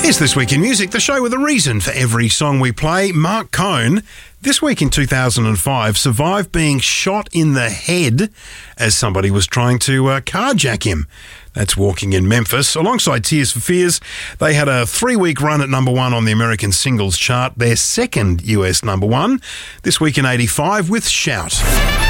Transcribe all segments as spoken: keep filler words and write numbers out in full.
It's This Week in Music, the show with a reason for every song we play. Mark Cohn, this week in two thousand five, survived being shot in the head as somebody was trying to uh, carjack him. That's Walking in Memphis. Alongside Tears for Fears, they had a three-week run at number one on the American singles chart, their second U S number one, this week in eighty-five with Shout.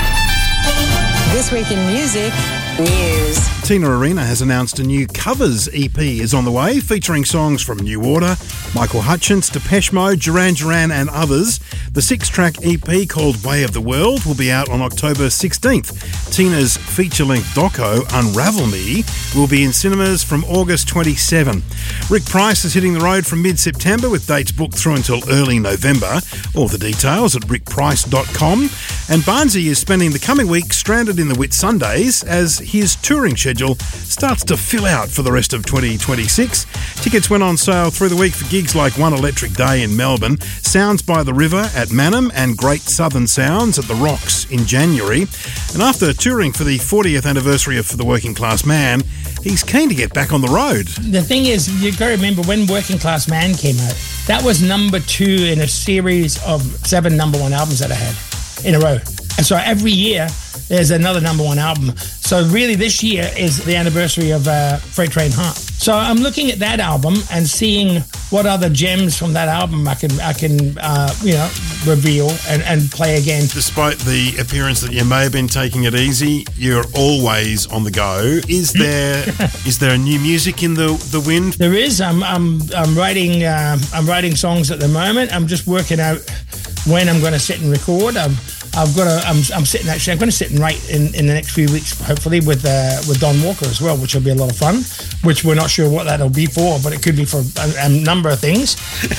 This Week in Music News. Tina Arena has announced a new covers E P is on the way, featuring songs from New Order, Michael Hutchence, Depeche Mode, Duran Duran and others. The six-track E P called Way of the World will be out on October sixteenth. Tina's feature-length doco, Unravel Me, will be in cinemas from August twenty-seventh. Rick Price is hitting the road from mid-September with dates booked through until early November. All the details at rick price dot com. And Barnsey is spending the coming week stranded in the Whitsundays as his touring schedule starts to fill out for the rest of twenty twenty-six. Tickets went on sale through the week for gigs like One Electric Day in Melbourne, Sounds by the River at Mannum and Great Southern Sounds at the Rocks in January. And after touring for the fortieth anniversary of For the Working Class Man, he's keen to get back on the road. The thing is, you've got to remember when Working Class Man came out, that was number two in a series of seven number one albums that I had in a row. And so every year there's another number one album. So really this year is the anniversary of uh, Freight Train Heart. So I'm looking at that album and seeing what other gems from that album I can, I can uh, you know, reveal and, and play again. Despite the appearance that you may have been taking it easy, you're always on the go. Is there is there new music in the, the wind? There is. I'm I'm I'm writing uh, I'm writing songs at the moment. I'm just working out when I'm going to sit and record. I'm, I've got a, I'm, I'm sitting actually, I'm going to sit and write in, in the next few weeks, hopefully, with uh, with Don Walker as well, which will be a lot of fun, which we're not sure what that'll be for, but it could be for a, a number of things.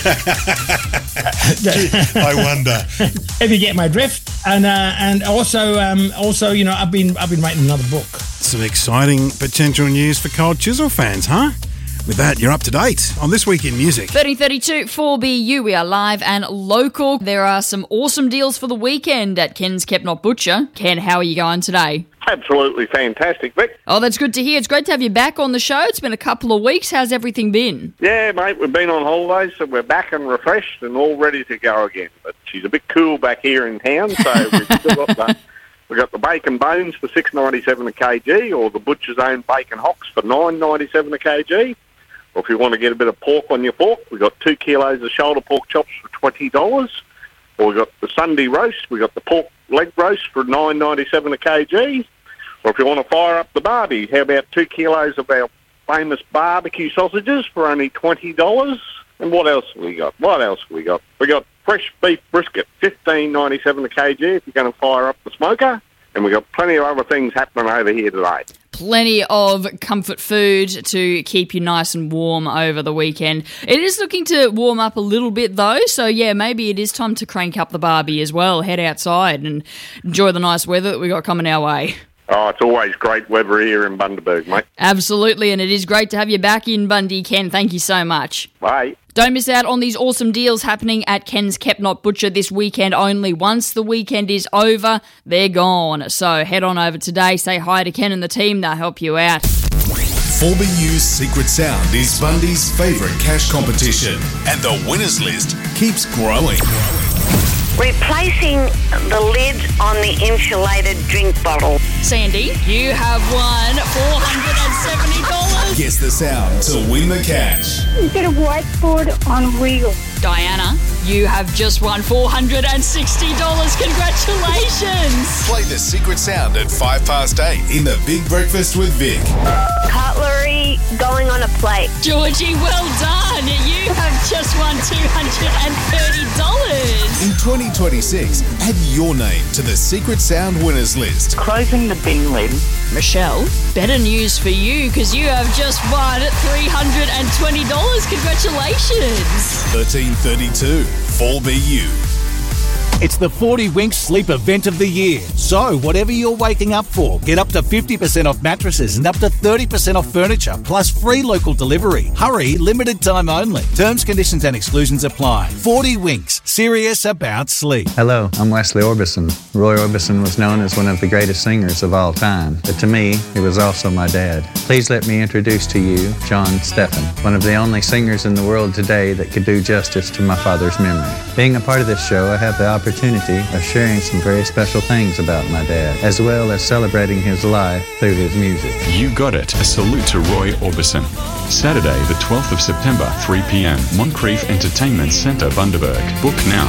I wonder. If you get my drift. And uh, and also, um, also, you know, I've been I've been writing another book. Some exciting potential news for Cold Chisel fans, huh? With that, you're up to date on This Week in Music. thirty thirty-two four B U. We are live and local. There are some awesome deals for the weekend at Ken's Kept Not Butcher. Ken, how are you going today? Absolutely fantastic, Vic. Oh, that's good to hear. It's great to have you back on the show. It's been a couple of weeks. How's everything been? Yeah, mate, we've been on holidays, so we're back and refreshed and all ready to go again. But she's a bit cool back here in town, so we've still got the... We've got the bacon bones for six dollars ninety-seven a kg, or the butcher's own bacon hocks for nine dollars ninety-seven a kg. Or if you want to get a bit of pork on your fork, we've got two kilos of shoulder pork chops for twenty dollars. Or we've got the Sunday roast, we've got the pork leg roast for nine dollars ninety-seven a kg. Or if you want to fire up the barbie, how about two kilos of our famous barbecue sausages for only twenty dollars? And what else have we got? What else have we got? We got fresh beef brisket, fifteen dollars ninety-seven a kg if you're going to fire up the smoker. And we've got plenty of other things happening over here today. Plenty of comfort food to keep you nice and warm over the weekend. It is looking to warm up a little bit though, so yeah, maybe it is time to crank up the barbie as well, head outside and enjoy the nice weather that we got coming our way. Oh, it's always great weather here in Bundaberg, mate. Absolutely, and it is great to have you back in Bundy, Ken. Thank you so much. Bye. Don't miss out on these awesome deals happening at Ken's Kept Not Butcher this weekend only. Once the weekend is over, they're gone. So head on over today, say hi to Ken and the team, they'll help you out. four B U's Secret Sound is Bundy's favourite cash competition, and the winners list keeps growing. Replacing the lid on the insulated drink bottle. Sandy, you have won four hundred seventy dollars. Guess the sound to win the cash. Get a whiteboard on wheels. Diana, you have just won four hundred sixty dollars. Congratulations. Play the Secret Sound at five past eight in the Big Breakfast with Vic. Cutlery going on a plate. Georgie, well done. You have just won two hundred thirty dollars. In twenty twenty-six, add your name to the Secret Sound winners list. Closing the bin lid. Michelle, better news for you because you have just won three hundred twenty dollars. Congratulations. thirteen thirty-two four B U. It's the forty Winks Sleep Event of the Year. So, whatever you're waking up for, get up to fifty percent off mattresses and up to thirty percent off furniture, plus free local delivery. Hurry, limited time only. Terms, conditions and exclusions apply. forty Winks, serious about sleep. Hello, I'm Wesley Orbison. Roy Orbison was known as one of the greatest singers of all time, but to me, he was also my dad. Please let me introduce to you John Steffen, one of the only singers in the world today that could do justice to my father's memory. Being a part of this show, I have the opportunity of sharing some very special things about my dad, as well as celebrating his life through his music. You got it. A salute to Roy Orbison. Saturday, the twelfth of September, three p.m. Moncrief Entertainment Centre, Bundaberg. Book now.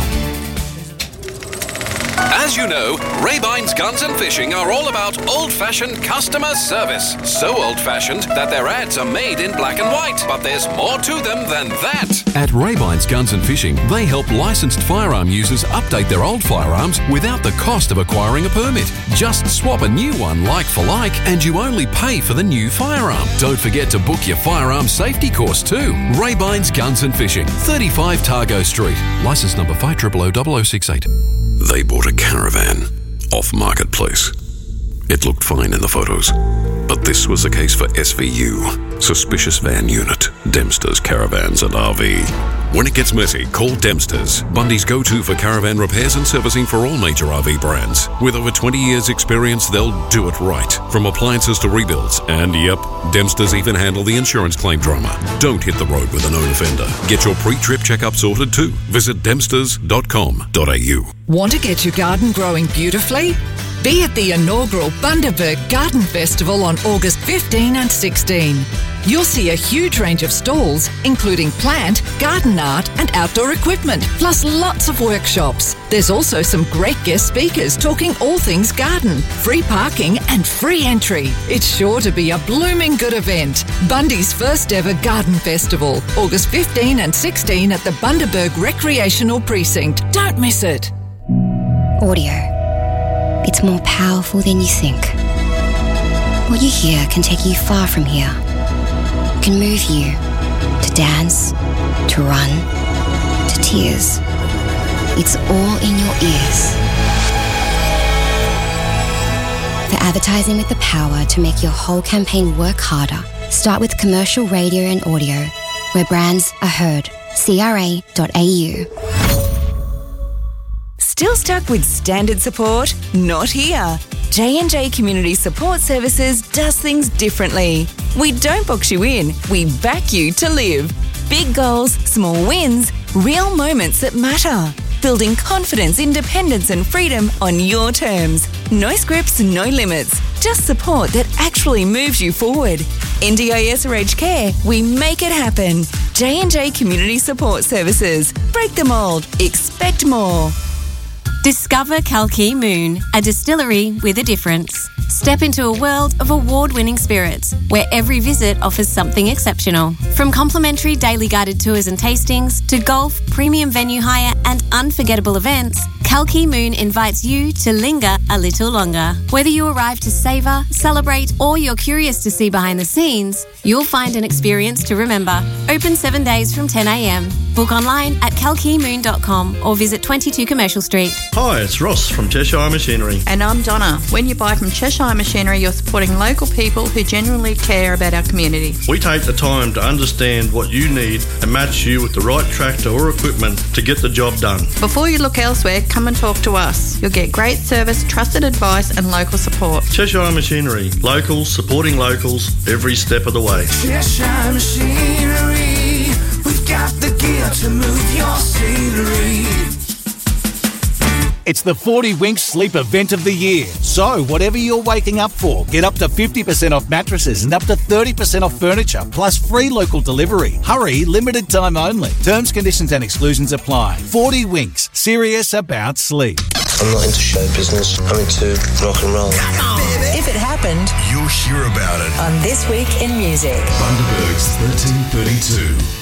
As you know, Raybine's Guns and Fishing are all about old-fashioned customer service. So old-fashioned that their ads are made in black and white. But there's more to them than that. At Raybine's Guns and Fishing, they help licensed firearm users update their old firearms without the cost of acquiring a permit. Just swap a new one like for like and you only pay for the new firearm. Don't forget to book your firearm safety course too. Raybine's Guns and Fishing, thirty-five Targo Street. Licence number five zero zero zero zero six eight. They bought a caravan off Marketplace. It looked fine in the photos, but this was the case for S V U, Suspicious Van Unit, Dempster's Caravans and R V. When it gets messy, call Dempster's, Bundy's go-to for caravan repairs and servicing for all major R V brands. With over twenty years experience, they'll do it right. From appliances to rebuilds. And yep, Dempster's even handle the insurance claim drama. Don't hit the road with a known offender. Get your pre-trip checkup sorted too. Visit dempsters dot com dot a u. Want to get your garden growing beautifully? Be at the inaugural Bundaberg Garden Festival on August fifteenth and sixteenth. You'll see a huge range of stalls, including plant, garden art and outdoor equipment, plus lots of workshops. There's also some great guest speakers talking all things garden, free parking and free entry. It's sure to be a blooming good event. Bundy's first ever Garden Festival, August fifteenth and sixteenth at the Bundaberg Recreational Precinct. Don't miss it. Audio. It's more powerful than you think. What you hear can take you far from here. It can move you to dance, to run, to tears. It's all in your ears. For advertising with the power to make your whole campaign work harder, start with commercial radio and audio, where brands are heard. C R A dot A U. Still stuck with standard support? Not here. J and J Community Support Services does things differently. We don't box you in, we back you to live. Big goals, small wins, real moments that matter. Building confidence, independence and freedom on your terms. No scripts, no limits. Just support that actually moves you forward. N D I S or aged care, we make it happen. J and J Community Support Services. Break the mould. Expect more. Discover Kalki Moon, a distillery with a difference. Step into a world of award-winning spirits, where every visit offers something exceptional. From complimentary daily guided tours and tastings, to golf, premium venue hire and unforgettable events, Kalki Moon invites you to linger a little longer. Whether you arrive to savour, celebrate or you're curious to see behind the scenes, you'll find an experience to remember. Open seven days from ten a.m. Book online at kalki moon dot com or visit twenty-two Commercial Street. Hi, it's Ross from Cheshire Machinery. And I'm Donna. When you buy from Cheshire Machinery, you're supporting local people who genuinely care about our community. We take the time to understand what you need and match you with the right tractor or equipment to get the job done. Before you look elsewhere, come and talk to us. You'll get great service, trusted advice and local support. Cheshire Machinery. Locals supporting locals every step of the way. Cheshire Machinery. We've got the gear to move your scenery. It's the forty Winks Sleep Event of the Year. So, whatever you're waking up for, get up to fifty percent off mattresses and up to thirty percent off furniture, plus free local delivery. Hurry, limited time only. Terms, conditions and exclusions apply. forty Winks, serious about sleep. I'm not into show business, I'm into rock and roll. If it happened, You'll hear about it. on This Week in Music. Bundaberg's thirteen thirty-two.